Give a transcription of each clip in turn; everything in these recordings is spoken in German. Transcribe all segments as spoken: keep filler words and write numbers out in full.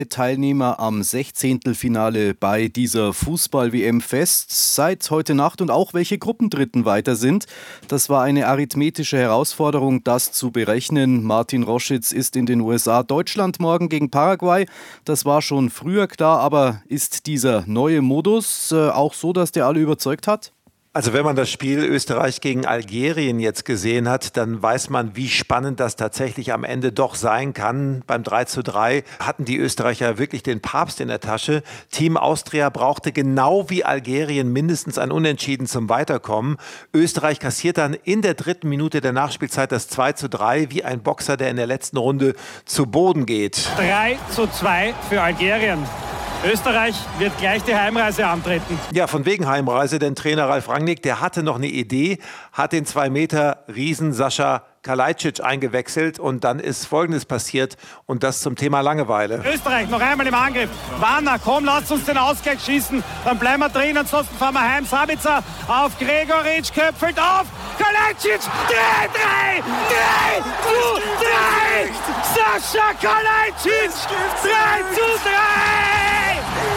Teilnehmer am Sechzehntelfinale bei dieser Fußball-W M fest, seit heute Nacht, und auch welche Gruppendritten weiter sind. Das war eine arithmetische Herausforderung, das zu berechnen. Martin Roschitz ist in den U S A. Deutschland morgen gegen Paraguay. Das war schon früher klar, aber ist dieser neue Modus äh, auch so, dass der alle überzeugt hat? Also wenn man das Spiel Österreich gegen Algerien jetzt gesehen hat, dann weiß man, wie spannend das tatsächlich am Ende doch sein kann. Beim drei zu drei hatten die Österreicher wirklich den Papst in der Tasche. Team Austria brauchte genau wie Algerien mindestens ein Unentschieden zum Weiterkommen. Österreich kassiert dann in der dritten Minute der Nachspielzeit das zwei zu drei, wie ein Boxer, der in der letzten Runde zu Boden geht. drei zu zwei für Algerien. Österreich wird gleich die Heimreise antreten. Ja, von wegen Heimreise, denn Trainer Ralf Rangnick, der hatte noch eine Idee, hat den zwei Meter Riesen Sascha Kalajdzic eingewechselt und dann ist Folgendes passiert und das zum Thema Langeweile. Österreich noch einmal im Angriff. Warner, komm, lasst uns den Ausgleich schießen. Dann bleiben wir drin, ansonsten fahren wir heim. Sabitzer auf Gregoritsch, köpfelt auf. Kalajdzic, drei, drei, drei zu drei. Sascha Kalajdzic, drei zu drei.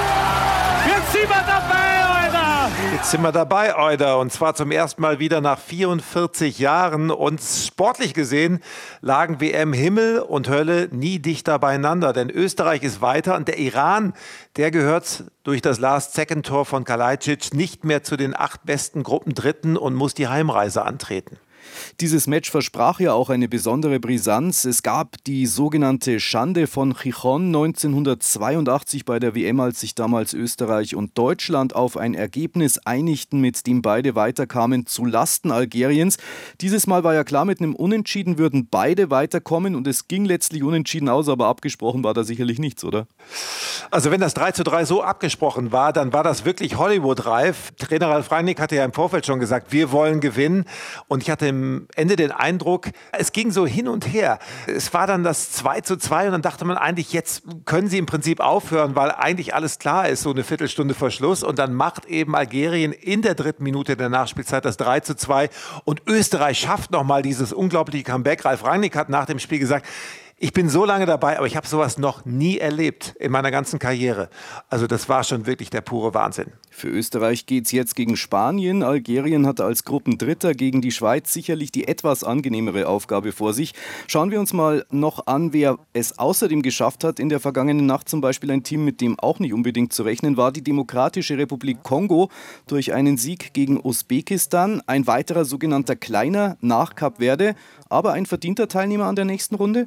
Jetzt sind wir dabei, Alter! Jetzt sind wir dabei, Euder, und zwar zum ersten Mal wieder nach vierundvierzig Jahren. Und sportlich gesehen lagen W M Himmel und Hölle nie dichter beieinander, denn Österreich ist weiter und der Iran, der gehört durch das Last-Second-Tor von Kalajdzic nicht mehr zu den acht besten Gruppendritten und muss die Heimreise antreten. Dieses Match versprach ja auch eine besondere Brisanz. Es gab die sogenannte Schande von Gijón neunzehnhundertzweiundachtzig bei der W M, als sich damals Österreich und Deutschland auf ein Ergebnis einigten, mit dem beide weiterkamen zu Lasten Algeriens. Dieses Mal war ja klar, mit einem Unentschieden würden beide weiterkommen und es ging letztlich unentschieden aus, aber abgesprochen war da sicherlich nichts, oder? Also wenn das drei zu drei so abgesprochen war, dann war das wirklich Hollywood-reif. Trainer Ralf Rangnick hatte ja im Vorfeld schon gesagt, wir wollen gewinnen, und ich hatte im Ende den Eindruck, es ging so hin und her. Es war dann das zwei zu zwei und dann dachte man eigentlich, jetzt können sie im Prinzip aufhören, weil eigentlich alles klar ist, so eine Viertelstunde vor Schluss. Und dann macht eben Algerien in der dritten Minute der Nachspielzeit das drei zu zwei und Österreich schafft nochmal dieses unglaubliche Comeback. Ralf Rangnick hat nach dem Spiel gesagt, ich bin so lange dabei, aber ich habe sowas noch nie erlebt in meiner ganzen Karriere. Also das war schon wirklich der pure Wahnsinn. Für Österreich geht es jetzt gegen Spanien. Algerien hat als Gruppendritter gegen die Schweiz sicherlich die etwas angenehmere Aufgabe vor sich. Schauen wir uns mal noch an, wer es außerdem geschafft hat. In der vergangenen Nacht zum Beispiel ein Team, mit dem auch nicht unbedingt zu rechnen war, die Demokratische Republik Kongo durch einen Sieg gegen Usbekistan. Ein weiterer sogenannter Kleiner nach Kap Verde, aber ein verdienter Teilnehmer an der nächsten Runde?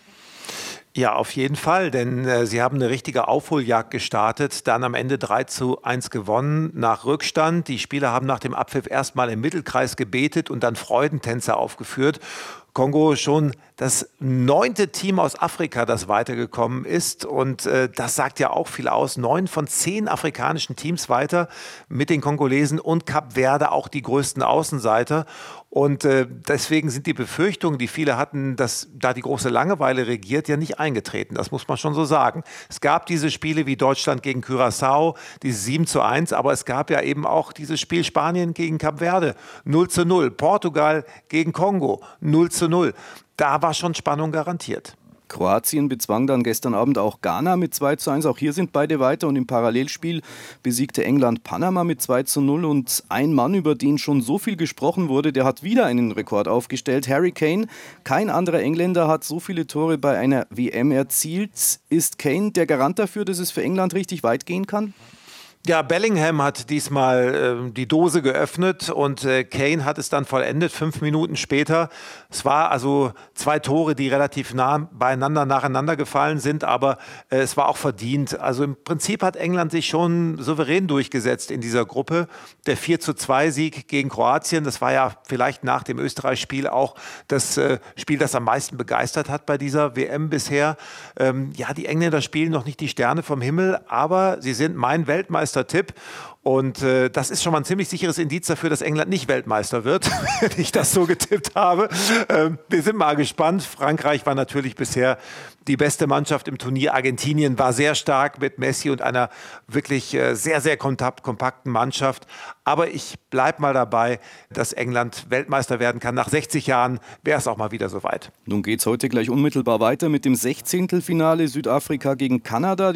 Ja, auf jeden Fall, denn äh, sie haben eine richtige Aufholjagd gestartet, dann am Ende drei zu eins gewonnen nach Rückstand. Die Spieler haben nach dem Abpfiff erstmal im Mittelkreis gebetet und dann Freudentänze aufgeführt. Kongo schon das neunte Team aus Afrika, das weitergekommen ist. Und äh, das sagt ja auch viel aus. Neun von zehn afrikanischen Teams weiter mit den Kongolesen und Kap Verde auch die größten Außenseiter. Und äh, deswegen sind die Befürchtungen, die viele hatten, dass da die große Langeweile regiert, ja nicht eingetreten. Das muss man schon so sagen. Es gab diese Spiele wie Deutschland gegen Curaçao, diese sieben zu eins, aber es gab ja eben auch dieses Spiel Spanien gegen Kap Verde, null zu null. Portugal gegen Kongo, null zu null. Da war schon Spannung garantiert. Kroatien bezwang dann gestern Abend auch Ghana mit zwei zu eins. Auch hier sind beide weiter. Und im Parallelspiel besiegte England Panama mit zwei zu null. Und ein Mann, über den schon so viel gesprochen wurde, der hat wieder einen Rekord aufgestellt. Harry Kane. Kein anderer Engländer hat so viele Tore bei einer W M erzielt. Ist Kane der Garant dafür, dass es für England richtig weit gehen kann? Ja, Bellingham hat diesmal äh, die Dose geöffnet und äh, Kane hat es dann vollendet, fünf Minuten später. Es war also zwei Tore, die relativ nah beieinander nacheinander gefallen sind, aber äh, es war auch verdient. Also im Prinzip hat England sich schon souverän durchgesetzt in dieser Gruppe. Der vier zu zwei Sieg gegen Kroatien, das war ja vielleicht nach dem Österreich-Spiel auch das äh, Spiel, das am meisten begeistert hat bei dieser W M bisher. Ähm, ja, die Engländer spielen noch nicht die Sterne vom Himmel, aber sie sind mein Weltmeister Weltmeistertipp. Und äh, das ist schon mal ein ziemlich sicheres Indiz dafür, dass England nicht Weltmeister wird, wenn ich das so getippt habe. Ähm, wir sind mal gespannt. Frankreich war natürlich bisher die beste Mannschaft im Turnier. Argentinien war sehr stark mit Messi und einer wirklich äh, sehr, sehr kompakten Mannschaft. Aber ich bleibe mal dabei, dass England Weltmeister werden kann. Nach sechzig Jahren wäre es auch mal wieder soweit. Nun geht es heute gleich unmittelbar weiter mit dem Sechzehntelfinale Südafrika gegen Kanada.